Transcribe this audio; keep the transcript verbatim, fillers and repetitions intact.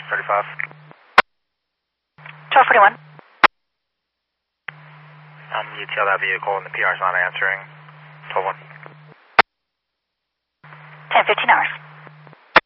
thirty-five. twelve forty-one. Um, you tell that vehicle and the P R's not answering. twelve one. ten fifteen hours.